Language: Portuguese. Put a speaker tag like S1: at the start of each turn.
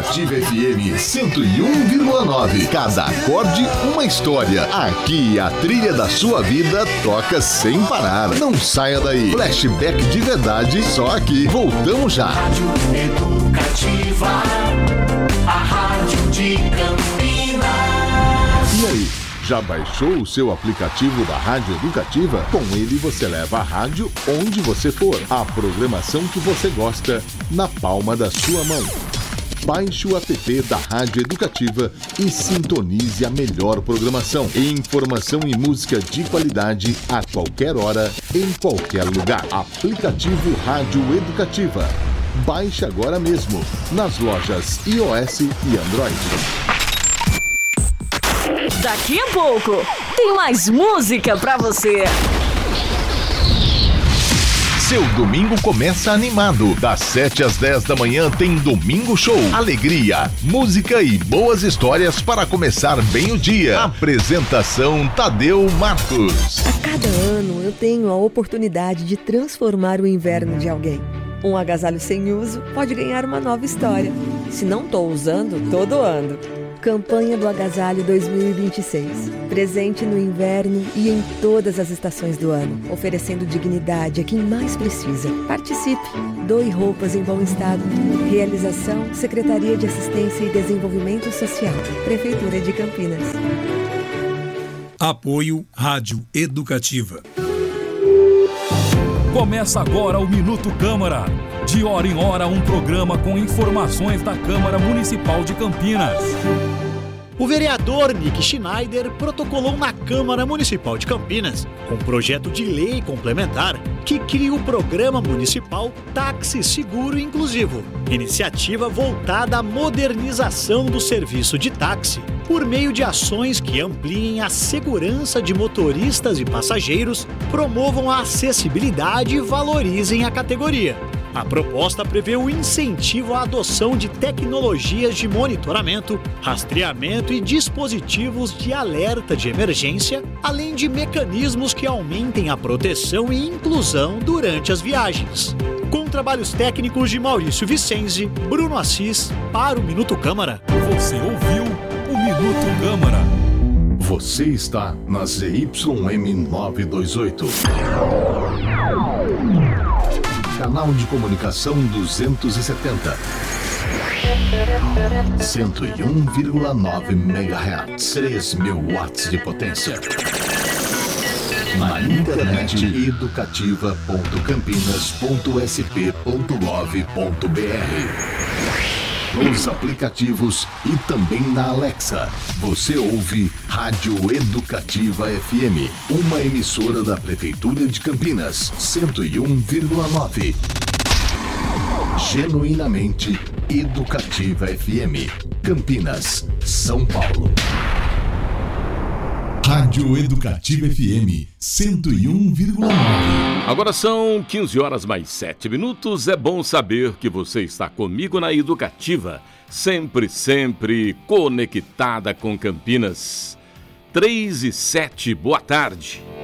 S1: Educativa FM 101,9. Cada acorde, uma história. Aqui a trilha da sua vida toca sem parar. Não saia daí. Flashback de verdade, só aqui. Voltamos já.
S2: Rádio Educativa, a rádio de Campinas.
S1: E aí, já baixou o seu aplicativo da Rádio Educativa? Com ele você leva a rádio onde você for. A programação que você gosta na palma da sua mão. Baixe o app da Rádio Educativa e sintonize a melhor programação. Informação e música de qualidade a qualquer hora, em qualquer lugar. Aplicativo Rádio Educativa. Baixe agora mesmo nas lojas iOS e Android.
S3: Daqui a pouco tem mais música pra você.
S1: Seu domingo começa animado. Das 7 às 10 da manhã tem Domingo Show. Alegria, música e boas histórias para começar bem o dia. Apresentação Tadeu Marcos.
S4: A cada ano eu tenho a oportunidade de transformar o inverno de alguém. Um agasalho sem uso pode ganhar uma nova história. Se não estou usando, tô doando. Campanha do Agasalho 2026. Presente no inverno e em todas as estações do ano, oferecendo dignidade a quem mais precisa. Participe! Doe roupas em bom estado. Realização: Secretaria de Assistência e Desenvolvimento Social. Prefeitura de Campinas.
S5: Apoio Rádio Educativa. Começa agora o Minuto Câmara. De hora em hora, um programa com informações da Câmara Municipal de Campinas.
S6: O vereador Nick Schneider protocolou na Câmara Municipal de Campinas um projeto de lei complementar que cria o Programa Municipal Táxi Seguro Inclusivo, iniciativa voltada à modernização do serviço de táxi, por meio de ações que ampliem a segurança de motoristas e passageiros, promovam a acessibilidade e valorizem a categoria. A proposta prevê o incentivo à adoção de tecnologias de monitoramento, rastreamento e dispositivos de alerta de emergência, além de mecanismos que aumentem a proteção e inclusão durante as viagens. Com trabalhos técnicos de Maurício Vicenzi, Bruno Assis, para o Minuto Câmara.
S5: Você ouviu o Minuto Câmara.
S1: Você está na ZYM 928. Canal de comunicação 270. 101,9 MHz. 3.000 watts de potência. Na internet educativa.campinas.sp.gov.br. Nos aplicativos e também na Alexa. Você ouve Rádio Educativa FM, uma emissora da Prefeitura de Campinas, 101,9. Genuinamente Educativa FM, Campinas, São Paulo. Rádio Educativa FM 101,9.
S7: Agora são 15 horas mais 7 minutos. É bom saber que você está comigo na Educativa, sempre conectada com Campinas. 3 e 7, boa tarde.